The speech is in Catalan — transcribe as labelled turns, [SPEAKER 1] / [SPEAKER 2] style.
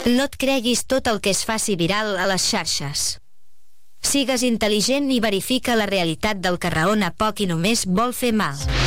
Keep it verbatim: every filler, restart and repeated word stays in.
[SPEAKER 1] No et creguis tot el que es faci viral a les xarxes. Sigues intel·ligent i verifica la realitat del que raona poc i només vol fer mal.